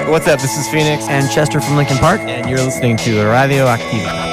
What's up? This is Phoenix. And Chester from Lincoln Park. And you're listening to Radio Activa.